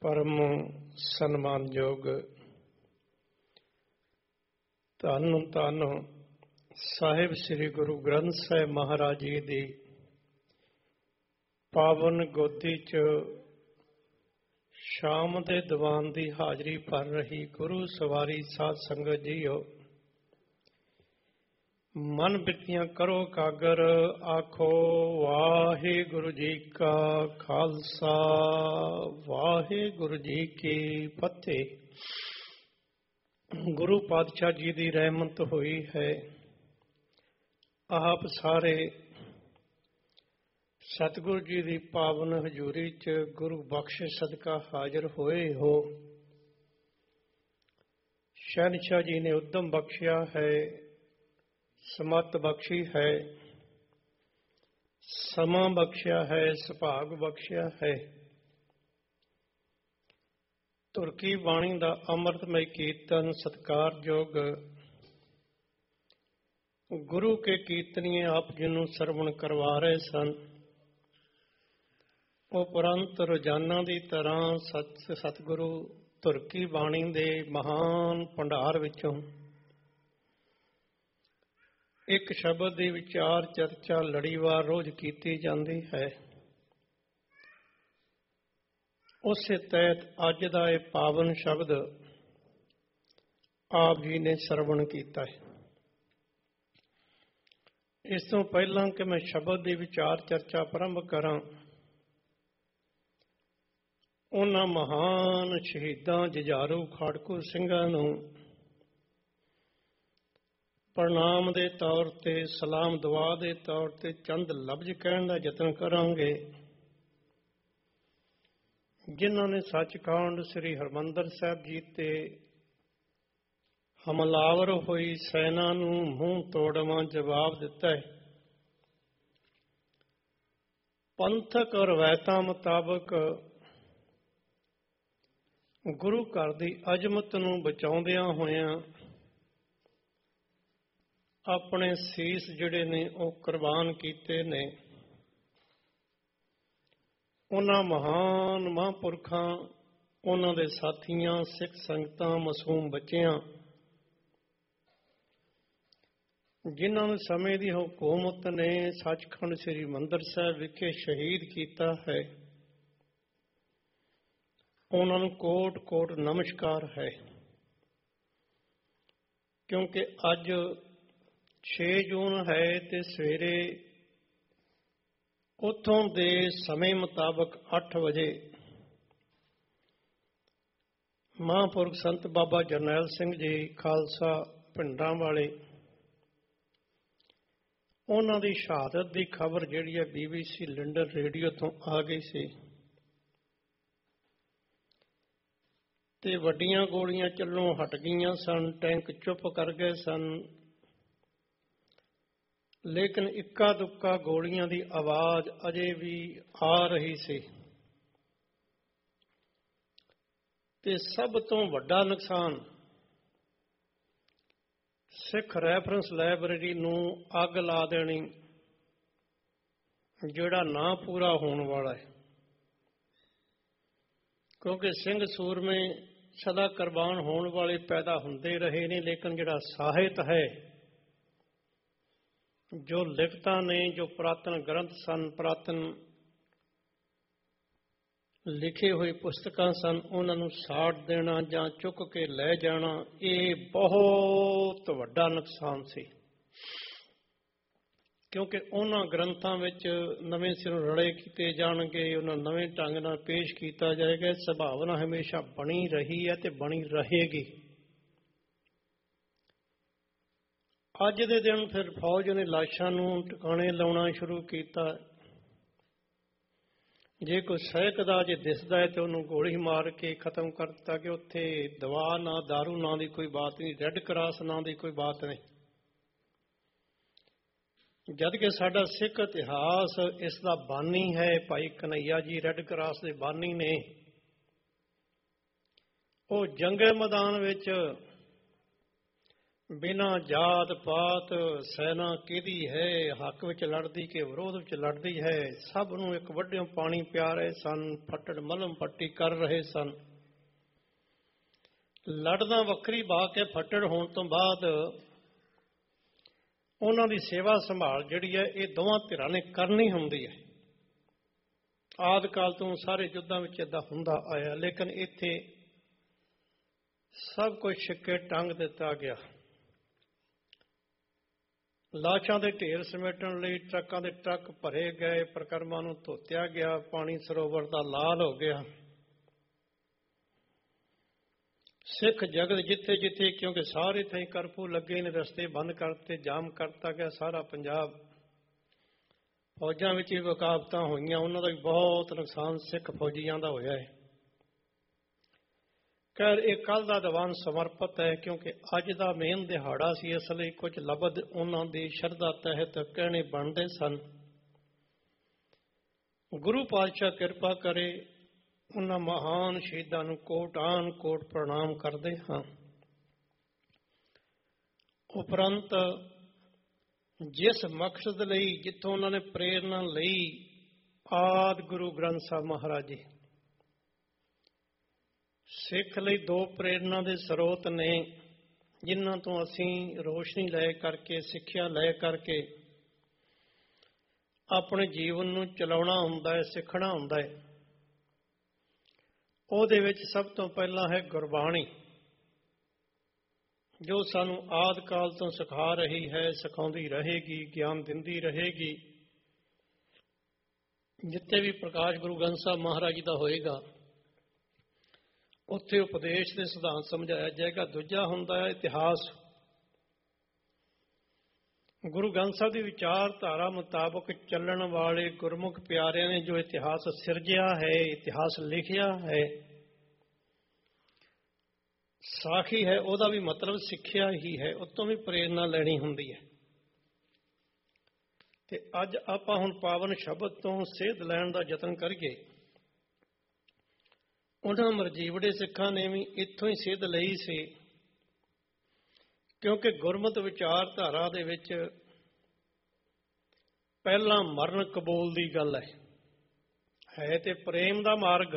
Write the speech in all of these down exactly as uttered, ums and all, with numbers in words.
ਪਰਮ ਸਨਮਾਨਯੋਗ ਧੰਨ ਧੰਨ ਸਾਹਿਬ ਸ੍ਰੀ ਗੁਰੂ ਗ੍ਰੰਥ ਸਾਹਿਬ ਮਹਾਰਾਜ ਜੀ ਦੀ ਪਾਵਨ ਗੋਦੀ 'ਚ ਸ਼ਾਮ ਦੇ ਦੀਵਾਨ ਦੀ ਹਾਜ਼ਰੀ ਭਰ ਰਹੀ ਗੁਰੂ ਸਵਾਰੀ ਸਾਧ ਸੰਗਤ ਜੀਓ, ਮਨ ਬਿਰਤੀਆਂ ਕਰੋ ਕਾਗਰ, ਆਖੋ ਵਾਹਿਗੁਰੂ ਜੀ ਕਾ ਖਾਲਸਾ ਵਾਹਿਗੁਰੂ ਜੀ ਕੀ ਫਤਿਹ। ਗੁਰੂ ਪਾਤਸ਼ਾਹ ਜੀ ਦੀ ਰਹਿਮਤ ਹੋਈ ਹੈ, ਆਪ ਸਾਰੇ ਸਤਿਗੁਰੂ ਜੀ ਦੀ ਪਾਵਨ ਹਜ਼ੂਰੀ 'ਚ ਗੁਰੂ ਬਖਸ਼ ਸਦਕਾ ਹਾਜ਼ਰ ਹੋਏ ਹੋ। ਸ਼ਹਿਨਸ਼ਾਹ ਜੀ ਨੇ ਉਦਮ ਬਖਸ਼ਿਆ ਹੈ, ਸਮਤ ਬਖਸ਼ੀ ਹੈ, ਸਮਾਂ ਬਖਸ਼ਿਆ ਹੈ, ਸੁਭਾਗ ਬਖਸ਼ਿਆ ਹੈ। ਤੁਰਕੀ ਬਾਣੀ ਦਾ ਅੰਮ੍ਰਿਤਮਈ ਕੀਰਤਨ ਸਤਿਕਾਰਯੋਗ ਗੁਰੂ ਕੇ ਕੀਰਤਨੀਏ ਆਪ ਜੀ ਨੂੰ ਸਰਵਣ ਕਰਵਾ ਰਹੇ ਸਨ। ਉਪਰੰਤ ਰੋਜ਼ਾਨਾ ਦੀ ਤਰ੍ਹਾਂ ਸਤ ਸਤਿਗੁਰੂ ਤੁਰਕੀ ਬਾਣੀ ਦੇ ਮਹਾਨ ਭੰਡਾਰ ਵਿੱਚੋਂ ਇੱਕ ਸ਼ਬਦ ਦੀ ਵਿਚਾਰ ਚਰਚਾ ਲੜੀਵਾਰ ਰੋਜ਼ ਕੀਤੀ ਜਾਂਦੀ ਹੈ। ਉਸੇ ਤਹਿਤ ਅੱਜ ਦਾ ਇਹ ਪਾਵਨ ਸ਼ਬਦ ਆਪ ਜੀ ਨੇ ਸਰਵਣ ਕੀਤਾ ਹੈ। ਇਸ ਤੋਂ ਪਹਿਲਾਂ ਕਿ ਮੈਂ ਸ਼ਬਦ ਦੀ ਵਿਚਾਰ ਚਰਚਾ ਪ੍ਰਾਰੰਭ ਕਰਾਂ, ਉਹਨਾਂ ਮਹਾਨ ਸ਼ਹੀਦਾਂ ਜੁਝਾਰੂ ਖਾੜਕੂ ਸਿੰਘਾਂ ਨੂੰ ਪ੍ਰਣਾਮ ਦੇ ਤੌਰ ਤੇ, ਸਲਾਮ ਦੁਆ ਦੇ ਤੌਰ ਤੇ ਚੰਦ ਲਫ਼ਜ਼ ਕਹਿਣ ਦਾ ਯਤਨ ਕਰਾਂਗੇ, ਜਿਨ੍ਹਾਂ ਨੇ ਸੱਚਖੰਡ ਸ੍ਰੀ ਹਰਿਮੰਦਰ ਸਾਹਿਬ ਜੀ ਤੇ ਹਮਲਾਵਰ ਹੋਈ ਸੈਨਾ ਨੂੰ ਮੂੰਹ ਤੋੜਵਾਂ ਜਵਾਬ ਦਿੱਤਾ ਹੈ। ਪੰਥਕ ਰਵਾਇਤਾਂ ਮੁਤਾਬਕ ਗੁਰੂ ਘਰ ਦੀ ਅਜ਼ਮਤ ਨੂੰ ਬਚਾਉਂਦਿਆਂ ਹੋਇਆਂ ਆਪਣੇ ਸੀਸ ਜਿਹੜੇ ਨੇ ਉਹ ਕੁਰਬਾਨ ਕੀਤੇ ਨੇ। ਉਹਨਾਂ ਮਹਾਨ ਮਹਾਂਪੁਰਖਾਂ, ਉਹਨਾਂ ਦੇ ਸਾਥੀਆਂ, ਸਿੱਖ ਸੰਗਤਾਂ, ਮਾਸੂਮ ਬੱਚਿਆਂ, ਜਿਨ੍ਹਾਂ ਨੂੰ ਸਮੇਂ ਦੀ ਹਕੂਮਤ ਨੇ ਸੱਚਖੰਡ ਸ੍ਰੀ ਹਰਿਮੰਦਰ ਸਾਹਿਬ ਵਿਖੇ ਸ਼ਹੀਦ ਕੀਤਾ ਹੈ, ਉਹਨਾਂ ਨੂੰ ਕੋਟ ਕੋਟ ਨਮਸਕਾਰ ਹੈ। ਕਿਉਂਕਿ ਅੱਜ ਛੇ ਜੂਨ ਹੈ ਤੇ ਸਵੇਰੇ ਉੱਥੋਂ ਦੇ ਸਮੇਂ ਮੁਤਾਬਕ ਅੱਠ ਵਜੇ ਮਹਾਂਪੁਰਖ ਸੰਤ ਬਾਬਾ ਜਰਨੈਲ ਸਿੰਘ ਜੀ ਖਾਲਸਾ ਪਿੰਡਾਂ ਵਾਲੇ, ਉਹਨਾਂ ਦੀ ਸ਼ਹਾਦਤ ਦੀ ਖਬਰ ਜਿਹੜੀ ਹੈ B B C London radio ਤੋਂ ਆ ਗਈ ਸੀ ਤੇ ਵੱਡੀਆਂ ਗੋਲੀਆਂ ਚੱਲੋਂ ਹਟ ਗਈਆਂ ਸਨ, ਟੈਂਕ ਚੁੱਪ ਕਰ ਗਏ ਸਨ, ਲੇਕਿਨ ਇੱਕਾ ਦੁੱਕਾ ਗੋਲੀਆਂ ਦੀ ਆਵਾਜ਼ ਅਜੇ ਵੀ ਆ ਰਹੀ ਸੀ। ਤੇ ਸਭ ਤੋਂ ਵੱਡਾ ਨੁਕਸਾਨ ਸਿੱਖ ਰੈਫਰੈਂਸ ਲਾਇਬ੍ਰੇਰੀ ਨੂੰ ਅੱਗ ਲਾ ਦੇਣੀ, ਜਿਹੜਾ ਨਾ ਪੂਰਾ ਹੋਣ ਵਾਲਾ ਹੈ। ਕਿਉਂਕਿ ਸਿੰਘ ਸੂਰਮੇ ਸਦਾ ਕੁਰਬਾਨ ਹੋਣ ਵਾਲੇ ਪੈਦਾ ਹੁੰਦੇ ਰਹੇ ਨੇ, ਲੇਕਿਨ ਜਿਹੜਾ ਸਾਹਿਤ ਹੈ, ਜੋ ਲਿਖਤਾਂ ਨੇ, ਜੋ ਪੁਰਾਤਨ ਗ੍ਰੰਥ ਸਨ, ਪੁਰਾਤਨ ਲਿਖੇ ਹੋਏ ਪੁਸਤਕਾਂ ਸਨ, ਉਹਨਾਂ ਨੂੰ ਸਾੜ ਦੇਣਾ ਜਾਂ ਚੁੱਕ ਕੇ ਲੈ ਜਾਣਾ, ਇਹ ਬਹੁਤ ਵੱਡਾ ਨੁਕਸਾਨ ਸੀ। ਕਿਉਂਕਿ ਉਹਨਾਂ ਗ੍ਰੰਥਾਂ ਵਿੱਚ ਨਵੇਂ ਸਿਰੋਂ ਰਲੇ ਕੀਤੇ ਜਾਣਗੇ, ਉਹਨਾਂ ਨਵੇਂ ਢੰਗ ਨਾਲ ਪੇਸ਼ ਕੀਤਾ ਜਾਏਗਾ। ਸੰਭਾਵਨਾ ਹਮੇਸ਼ਾ ਬਣੀ ਰਹੀ ਹੈ ਤੇ ਬਣੀ ਰਹੇਗੀ। ਅੱਜ ਦੇ ਦਿਨ ਫਿਰ ਫੌਜ ਨੇ ਲਾਸ਼ਾਂ ਨੂੰ ਟਿਕਾਣੇ ਲਾਉਣਾ ਸ਼ੁਰੂ ਕੀਤਾ। ਜੇ ਕੋਈ ਸਹਿਕਦਾ ਜੇ ਦਿਸਦਾ ਹੈ ਤੇ ਉਹਨੂੰ ਗੋਲੀ ਮਾਰ ਕੇ ਖਤਮ ਕਰ ਦਿੱਤਾ ਕਿ ਉੱਥੇ ਦਵਾ ਨਾ, ਦਾਰੂ ਨਾਂ ਦੀ ਕੋਈ ਬਾਤ ਨਹੀਂ, ਰੈੱਡ ਕਰਾਸ ਨਾਂ ਦੀ ਕੋਈ ਬਾਤ ਨਹੀਂ। ਜਦ ਕਿ ਸਾਡਾ ਸਿੱਖ ਇਤਿਹਾਸ ਇਸ ਦਾ ਬਾਨੀ ਹੈ, ਭਾਈ ਕਨ੍ਹਈਆ ਜੀ ਰੈੱਡ ਕਰਾਸ ਦੇ ਬਾਨੀ ਨੇ। ਉਹ ਜੰਗੇ ਮੈਦਾਨ ਵਿੱਚ ਬਿਨਾਂ ਜਾਤ ਪਾਤ ਸੈਨਾ ਕਿਹਦੀ ਹੈ, ਹੱਕ ਵਿੱਚ ਲੜਦੀ ਕਿ ਵਿਰੋਧ ਵਿੱਚ ਲੜਦੀ ਹੈ, ਸਭ ਨੂੰ ਇੱਕ ਵੱਡਿਓਂ ਪਾਣੀ ਪਿਆ ਰਹੇ ਸਨ, ਫੱਟੜ ਮਲਮ ਪੱਟੀ ਕਰ ਰਹੇ ਸਨ। ਲੜਨਾ ਵੱਖਰੀ ਬਾਤ ਹੈ, ਫੱਟੜ ਹੋਣ ਤੋਂ ਬਾਅਦ ਉਹਨਾਂ ਦੀ ਸੇਵਾ ਸੰਭਾਲ ਜਿਹੜੀ ਹੈ ਇਹ ਦੋਵਾਂ ਧਿਰਾਂ ਨੇ ਕਰਨੀ ਹੁੰਦੀ ਹੈ। ਆਦਿ ਕਾਲ ਤੋਂ ਸਾਰੇ ਯੁੱਧਾਂ ਵਿੱਚ ਏਦਾਂ ਹੁੰਦਾ ਆਇਆ, ਲੇਕਿਨ ਇੱਥੇ ਸਭ ਕੁਝ ਛਿੱਕੇ ਟੰਗ ਦਿੱਤਾ ਗਿਆ। ਲਾਸ਼ਾਂ ਦੇ ਢੇਰ ਸਮੇਟਣ ਲਈ ਟਰੱਕਾਂ ਦੇ ਟਰੱਕ ਭਰੇ ਗਏ, ਪ੍ਰਕਰਮਾਂ ਨੂੰ ਧੋਤਿਆ ਗਿਆ, ਪਾਣੀ ਸਰੋਵਰ ਦਾ ਲਾਲ ਹੋ ਗਿਆ। ਸਿੱਖ ਜਗਤ ਜਿੱਥੇ ਜਿੱਥੇ, ਕਿਉਂਕਿ ਸਾਰੇ ਥਾਈਂ ਕਰਫਿਊ ਲੱਗੇ ਨੇ, ਰਸਤੇ ਬੰਦ ਕਰਤੇ, ਜਾਮ ਕਰਤਾ ਗਿਆ ਸਾਰਾ ਪੰਜਾਬ। ਫੌਜਾਂ ਵਿੱਚ ਵੀ ਵਕਾਬਤਾਂ ਹੋਈਆਂ, ਉਹਨਾਂ ਦਾ ਵੀ ਬਹੁਤ ਨੁਕਸਾਨ ਸਿੱਖ ਫੌਜੀਆਂ ਦਾ ਹੋਇਆ ਹੈ। ਖੈਰ ਇਹ ਕੱਲ੍ਹ ਦਾ ਦੀਵਾਨ ਸਮਰਪਿਤ ਹੈ, ਕਿਉਂਕਿ ਅੱਜ ਦਾ ਮੇਨ ਦਿਹਾੜਾ ਸੀ, ਇਸ ਲਈ ਕੁਝ ਲਫ਼ਜ਼ ਉਹਨਾਂ ਦੀ ਸ਼ਰਧਾ ਤਹਿਤ ਕਹਿਣੇ ਬਣਦੇ ਸਨ। ਗੁਰੂ ਪਾਤਸ਼ਾਹ ਕਿਰਪਾ ਕਰੇ, ਉਹਨਾਂ ਮਹਾਨ ਸ਼ਹੀਦਾਂ ਨੂੰ ਕੋਟਾਨ ਕੋਟ ਪ੍ਰਣਾਮ ਕਰਦੇ ਹਾਂ। ਉਪਰੰਤ ਜਿਸ ਮਕਸਦ ਲਈ, ਜਿੱਥੋਂ ਉਹਨਾਂ ਨੇ ਪ੍ਰੇਰਨਾ ਲਈ, ਆਦਿ ਗੁਰੂ ਗ੍ਰੰਥ ਸਾਹਿਬ ਮਹਾਰਾਜ ਜੀ ਸਿੱਖ ਲਈ ਦੋ ਪ੍ਰੇਰਨਾ ਦੇ ਸਰੋਤ ਨੇ, ਜਿਨ੍ਹਾਂ ਤੋਂ ਅਸੀਂ ਰੋਸ਼ਨੀ ਲੈ ਕਰਕੇ, ਸਿੱਖਿਆ ਲੈ ਕਰਕੇ ਆਪਣੇ ਜੀਵਨ ਨੂੰ ਚਲਾਉਣਾ ਹੁੰਦਾ ਹੈ, ਸਿੱਖਣਾ ਹੁੰਦਾ ਹੈ। ਉਹਦੇ ਵਿੱਚ ਸਭ ਤੋਂ ਪਹਿਲਾਂ ਹੈ ਗੁਰਬਾਣੀ, ਜੋ ਸਾਨੂੰ ਆਦਿ ਕਾਲ ਤੋਂ ਸਿਖਾ ਰਹੀ ਹੈ, ਸਿਖਾਉਂਦੀ ਰਹੇਗੀ, ਗਿਆਨ ਦਿੰਦੀ ਰਹੇਗੀ। ਜਿੱਥੇ ਵੀ ਪ੍ਰਕਾਸ਼ ਗੁਰੂ ਗ੍ਰੰਥ ਸਾਹਿਬ ਮਹਾਰਾਜ ਜੀ ਦਾ ਹੋਏਗਾ, ਉੱਥੇ ਉਪਦੇਸ਼ ਦੇ ਸਿਧਾਂਤ ਸਮਝਾਇਆ ਜਾਏਗਾ। ਦੂਜਾ ਹੁੰਦਾ ਹੈ ਇਤਿਹਾਸ। ਗੁਰੂ ਗ੍ਰੰਥ ਸਾਹਿਬ ਦੀ ਵਿਚਾਰਧਾਰਾ ਮੁਤਾਬਕ ਚੱਲਣ ਵਾਲੇ ਗੁਰਮੁਖ ਪਿਆਰਿਆਂ ਨੇ ਜੋ ਇਤਿਹਾਸ ਸਿਰਜਿਆ ਹੈ, ਇਤਿਹਾਸ ਲਿਖਿਆ ਹੈ, ਸਾਖੀ ਹੈ, ਉਹਦਾ ਵੀ ਮਤਲਬ ਸਿੱਖਿਆ ਹੀ ਹੈ, ਉਤੋਂ ਵੀ ਪ੍ਰੇਰਨਾ ਲੈਣੀ ਹੁੰਦੀ ਹੈ। ਤੇ ਅੱਜ ਆਪਾਂ ਹੁਣ ਪਾਵਨ ਸ਼ਬਦ ਤੋਂ ਸੇਧ ਲੈਣ ਦਾ ਯਤਨ ਕਰੀਏ। ਉਹਨਾਂ ਮਰਜੀਵੜੇ ਸਿੱਖਾਂ ਨੇ ਵੀ ਇੱਥੋਂ ਹੀ ਸੇਧ ਲਈ ਸੀ, ਕਿਉਂਕਿ ਗੁਰਮਤਿ ਵਿਚਾਰਧਾਰਾ ਦੇ ਵਿੱਚ ਪਹਿਲਾਂ ਮਰਨ ਕਬੂਲ ਦੀ ਗੱਲ ਹੈ, ਹੈ ਤੇ ਪ੍ਰੇਮ ਦਾ ਮਾਰਗ।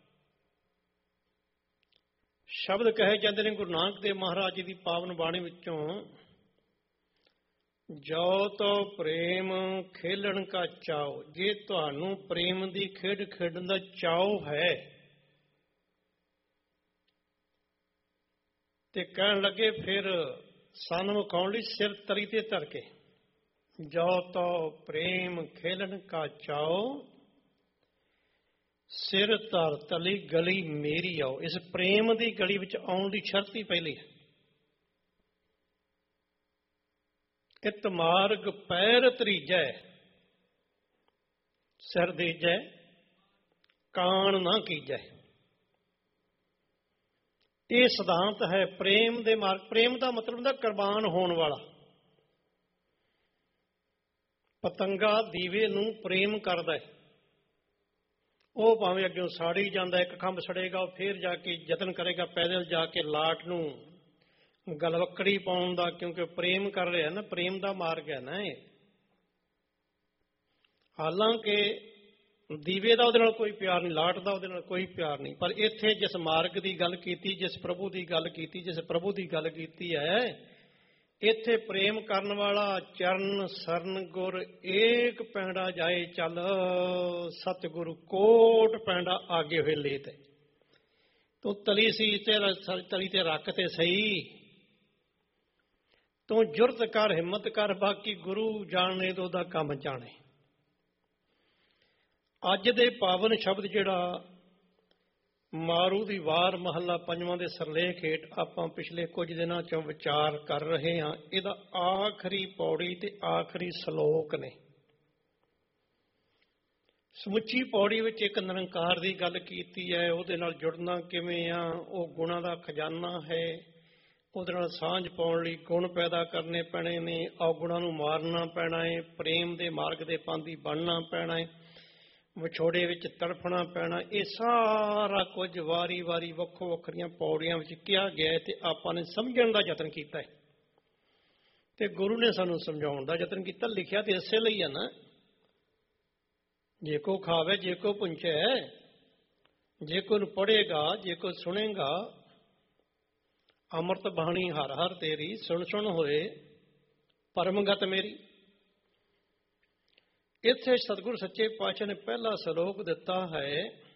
ਸ਼ਬਦ ਕਹੇ ਜਾਂਦੇ ਨੇ ਗੁਰੂ ਨਾਨਕ ਦੇਵ ਮਹਾਰਾਜ ਜੀ ਦੀ ਪਾਵਨ ਬਾਣੀ ਵਿੱਚੋਂ, ਜੋ ਤੋ ਪ੍ਰੇਮ ਖੇਲਣ ਕਾ ਚਾਓ। ਜੇ ਤੁਹਾਨੂੰ ਪ੍ਰੇਮ ਦੀ ਖੇਡ ਖੇਡਣ ਦਾ ਚਾਓ ਹੈ, ਤੇ ਕਹਿਣ ਲੱਗੇ ਫਿਰ ਸਾਨੂੰ ਵਿਖਾਉਣ ਲਈ ਸਿਰ ਤਲੀ ਤੇ ਧਰ ਕੇ, ਜੋ ਤੋ ਪ੍ਰੇਮ ਖੇਲਣ ਕਾ ਚਾਓ, ਸਿਰ ਧਰ ਤਲੀ ਗਲੀ ਮੇਰੀ ਆਓ। ਇਸ ਪ੍ਰੇਮ ਦੀ ਗਲੀ ਵਿੱਚ ਆਉਣ ਦੀ ਸ਼ਰਤ ਹੀ ਪਹਿਲੀ ਹੈ। ਇਤ ਮਾਰਗ ਪੈਰ ਤਰੀਜੈ, ਸਿਰ ਦੀਜੈ ਕਾਣ ਨਾ ਕੀਜੈ। ਇਹ ਸਿਧਾਂਤ ਹੈ ਪ੍ਰੇਮ ਦੇ ਮਾਰਗ। ਪ੍ਰੇਮ ਦਾ ਮਤਲਬ ਹੁੰਦਾ ਕੁਰਬਾਨ ਹੋਣ ਵਾਲਾ। ਪਤੰਗਾ ਦੀਵੇ ਨੂੰ ਪ੍ਰੇਮ ਕਰਦਾ ਹੈ, ਉਹ ਭਾਵੇਂ ਅੱਗੇ ਸਾੜੀ ਜਾਂਦਾ, ਇੱਕ ਖੰਭ ਸੜੇਗਾ, ਉਹ ਫੇਰ ਜਾ ਕੇ ਯਤਨ ਕਰੇਗਾ ਪੈਦਲ ਜਾ ਕੇ ਲਾਟ ਨੂੰ ਗਲਵੱਕੜੀ ਪਾਉਣ ਦਾ, ਕਿਉਂਕਿ ਪ੍ਰੇਮ ਕਰ ਰਿਹਾ ਨਾ, ਪ੍ਰੇਮ ਦਾ ਮਾਰਗ ਹੈ ਨਾ ਇਹ। ਹਾਲਾਂਕਿ ਦੀਵੇ ਦਾ ਉਹਦੇ ਨਾਲ ਕੋਈ ਪਿਆਰ ਨਹੀਂ, ਲਾਟ ਦਾ ਉਹਦੇ ਨਾਲ ਕੋਈ ਪਿਆਰ ਨਹੀਂ, ਪਰ ਇੱਥੇ ਜਿਸ ਮਾਰਗ ਦੀ ਗੱਲ ਕੀਤੀ, ਜਿਸ ਪ੍ਰਭੂ ਦੀ ਗੱਲ ਕੀਤੀ, ਜਿਸ ਪ੍ਰਭੂ ਦੀ ਗੱਲ ਕੀਤੀ ਹੈ, ਇੱਥੇ ਪ੍ਰੇਮ ਕਰਨ ਵਾਲਾ ਚਰਨ ਸਰਨ ਗੁਰ ਏਕ ਪੈਂਡਾ ਜਾਏ ਚੱਲ, ਸਤਿਗੁਰੂ ਕੋਟ ਪੈਂਡਾ ਆਗੇ ਹੋਏ ਲੈ। ਤੇ ਤੂੰ ਤਲੀ ਸੀ ਤੇ ਤਲੀ ਤੇ ਰੱਖ ਤੇ ਸਹੀ, ਤੂੰ ਜੁਰਤ ਕਰ, ਹਿੰਮਤ ਕਰ, ਬਾਕੀ ਗੁਰੂ ਜਾਣੇ ਤੋਂ ਉਹਦਾ ਕੰਮ ਜਾਣੇ। ਅੱਜ ਦੇ ਪਾਵਨ ਸ਼ਬਦ ਜਿਹੜਾ ਮਾਰੂ ਦੀ ਵਾਰ ਮਹੱਲਾ ਪੰਜਵਾਂ ਦੇ ਸਰਲੇਖ ਹੇਠ ਆਪਾਂ ਪਿਛਲੇ ਕੁਝ ਦਿਨਾਂ ਚੋਂ ਵਿਚਾਰ ਕਰ ਰਹੇ ਹਾਂ, ਇਹਦਾ ਆਖਰੀ ਪੌੜੀ ਤੇ ਆਖਰੀ ਸ਼ਲੋਕ ਨੇ। ਸਮੁੱਚੀ ਪੌੜੀ ਵਿੱਚ ਇੱਕ ਨਿਰੰਕਾਰ ਦੀ ਗੱਲ ਕੀਤੀ ਹੈ, ਉਹਦੇ ਨਾਲ ਜੁੜਨਾ ਕਿਵੇਂ ਆ, ਉਹ ਗੁਣਾਂ ਦਾ ਖਜ਼ਾਨਾ ਹੈ, ਉਹਦੇ ਨਾਲ ਸਾਂਝ ਪਾਉਣ ਲਈ ਗੁਣ ਪੈਦਾ ਕਰਨੇ ਪੈਣੇ ਨੇ, ਔਗੁਣਾਂ ਨੂੰ ਮਾਰਨਾ ਪੈਣਾ ਹੈ, ਪ੍ਰੇਮ ਦੇ ਮਾਰਗ ਦੇ ਪਾਂਧੀ ਬਣਨਾ ਪੈਣਾ ਹੈ, ਵਿਛੋੜੇ ਵਿੱਚ ਤੜਫਣਾ ਪੈਣਾ। ਇਹ ਸਾਰਾ ਕੁਝ ਵਾਰੀ ਵਾਰੀ ਵੱਖੋ ਵੱਖਰੀਆਂ ਪੌੜੀਆਂ ਵਿੱਚ ਕਿਹਾ ਗਿਆ ਤੇ ਆਪਾਂ ਨੇ ਸਮਝਣ ਦਾ ਯਤਨ ਕੀਤਾ ਹੈ। ਤੇ ਗੁਰੂ ਨੇ ਸਾਨੂੰ ਸਮਝਾਉਣ ਦਾ ਯਤਨ ਕੀਤਾ। ਲਿਖਿਆ ਤੇ ਇਸੇ ਲਈ ਹੈ ਨਾ, ਜੇ ਕੋ ਖਾਵੇ ਜੇ ਕੋ ਪੁੰਚੈ, ਜੇ ਕੋ ਨੂੰ ਪੜ੍ਹੇਗਾ ਜੇ ਕੋ ਸੁਣੇਗਾ, ਅੰਮ੍ਰਿਤ ਬਾਣੀ ਹਰ ਹਰ ਤੇਰੀ, ਸੁਣ ਸੁਣ ਹੋਏ ਪਰਮਗਤ ਮੇਰੀ। ਇੱਥੇ ਸਤਿਗੁਰੂ ਸੱਚੇ ਪਾਤਸ਼ਾਹ ਨੇ ਪਹਿਲਾ ਸ਼ਲੋਕ ਦਿੱਤਾ ਹੈ,